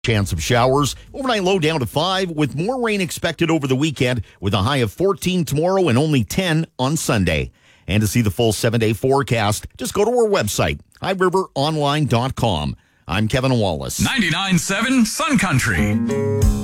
Chance of showers. Overnight low down to 5 with more rain expected over the weekend with a high of 14 tomorrow and only 10 on Sunday. And to see the full 7-day forecast, just go to our website, highriveronline.com. I'm Kevin Wallace. 99.7 Sun Country.